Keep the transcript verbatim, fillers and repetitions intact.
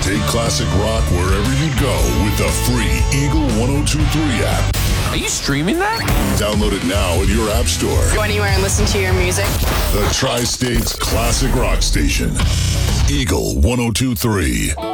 Take classic rock wherever you go with the free Eagle ten twenty-three app. Are you streaming that? Download it now at your app store. Go anywhere and listen to your music. The Tri-State's classic rock station. Eagle ten twenty-three.